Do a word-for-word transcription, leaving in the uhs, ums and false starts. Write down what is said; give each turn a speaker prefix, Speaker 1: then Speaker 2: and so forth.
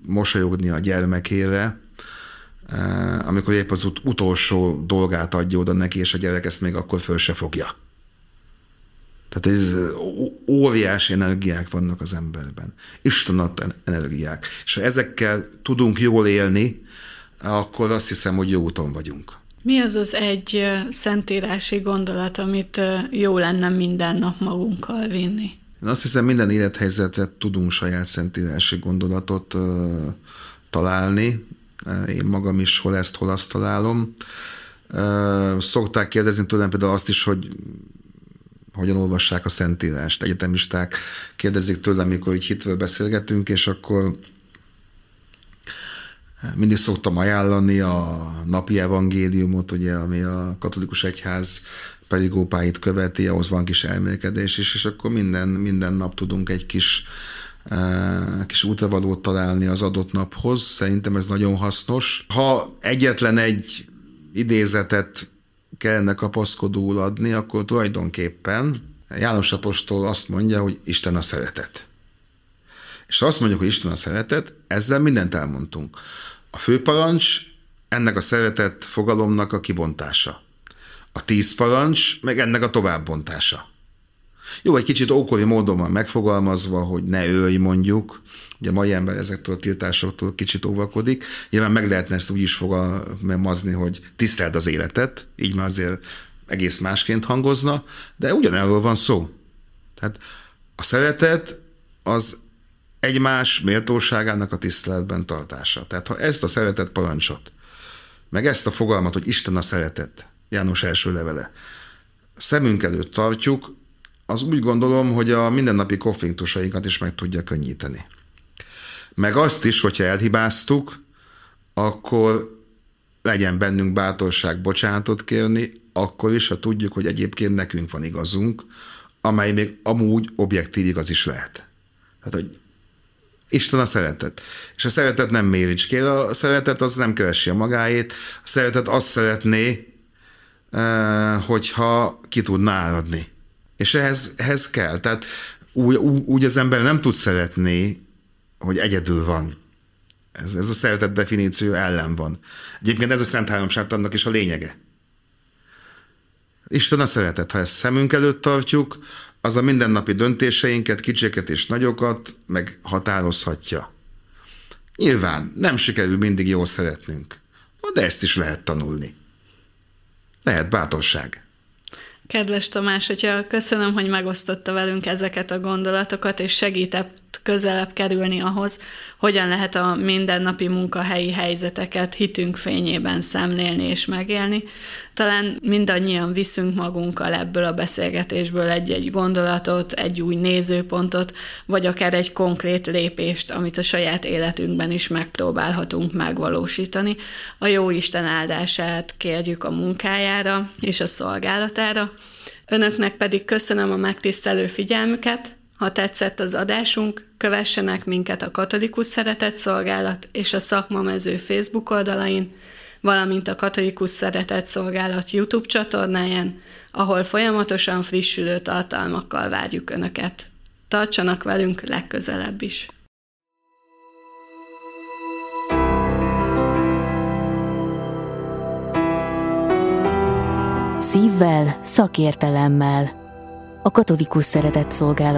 Speaker 1: mosolyogni a gyermekére, amikor épp az ut- utolsó dolgát adja oda neki, és a gyerek ezt még akkor föl se fogja. Tehát ez óriási energiák vannak az emberben. Isten adta energiák. És ha ezekkel tudunk jól élni, akkor azt hiszem, hogy jó úton vagyunk.
Speaker 2: Mi az az egy szentírási gondolat, amit jó lenne minden nap magunkkal vinni?
Speaker 1: Én azt hiszem, minden élethelyzetet tudunk saját szentírási gondolatot uh, találni. Én magam is hol ezt, hol azt találom. Uh, szokták kérdezni tőlem például azt is, hogy hogyan olvassák a Szentírást. Egyetemisták kérdezik tőlem, mikor így hitről beszélgetünk, és akkor mindig szoktam ajánlani a napi evangéliumot, ugye, ami a katolikus egyház perigópáit követi, ahhoz van kis elmélkedés is, és akkor minden, minden nap tudunk egy kis, uh, kis útravalót találni az adott naphoz. Szerintem ez nagyon hasznos. Ha egyetlen egy idézetet kellene kapaszkodóul adni, akkor tulajdonképpen János apostol azt mondja, hogy Isten a szeretet. És ha azt mondjuk, hogy Isten a szeretet, ezzel mindent elmondtunk. A főparancs ennek a szeretet fogalomnak a kibontása. A tíz parancs meg ennek a továbbontása. Jó, egy kicsit ókori módon van megfogalmazva, hogy ne ölj mondjuk. Ugye a mai ember ezektől a tiltásoktól kicsit óvakodik. Nyilván meg lehetne ezt úgy is fogalmazni, hogy tiszteld az életet, így már azért egész másként hangozna, de ugyanerről van szó. Tehát a szeretet az egymás méltóságának a tiszteletben tartása. Tehát ha ezt a szeretet parancsot, meg ezt a fogalmat, hogy Isten a szeretet, János első levele, szemünk előtt tartjuk, az úgy gondolom, hogy a mindennapi konfliktusainkat is meg tudja könnyíteni. Meg azt is, hogyha elhibáztuk, akkor legyen bennünk bátorság bocsánatot kérni, akkor is, ha tudjuk, hogy egyébként nekünk van igazunk, amely még amúgy objektív igaz is lehet. Tehát, hogy Isten a szeretet. És a szeretet nem méricskér, a szeretet az nem keresi a magáét, a szeretet azt szeretné, hogyha ki tudná áradni. És ehhez, ehhez kell. Tehát úgy, úgy az ember nem tud szeretni, hogy egyedül van. Ez, ez a szeretet definíció ellen van. Egyébként ez a Szent Háromságtannak is a lényege. Isten a szeretet. Ha ezt szemünk előtt tartjuk, az a mindennapi döntéseinket, kicsiket és nagyokat meghatározhatja. Nyilván nem sikerül mindig jól szeretnünk, de ezt is lehet tanulni. Lehet bátorság.
Speaker 2: Kedves Tamás, hogyha köszönöm, hogy megosztotta velünk ezeket a gondolatokat, és segített közelebb kerülni ahhoz, hogyan lehet a mindennapi munkahelyi helyzeteket hitünk fényében szemlélni és megélni. Talán mindannyian viszünk magunkkal ebből a beszélgetésből egy-egy gondolatot, egy új nézőpontot, vagy akár egy konkrét lépést, amit a saját életünkben is megpróbálhatunk megvalósítani. A Jóisten áldását kérjük a munkájára és a szolgálatára. Önöknek pedig köszönöm a megtisztelő figyelmüket. Ha tetszett az adásunk, kövessenek minket a Katolikus Szeretett Szolgálat és a Szakmamező Facebook oldalain, valamint a Katolikus Szeretett Szolgálat YouTube csatornáján, ahol folyamatosan frissülő tartalmakkal várjuk Önöket. Tartsanak velünk legközelebb is!
Speaker 3: Szívvel, szakértelemmel. A Katolikus Szeretett Szolgálat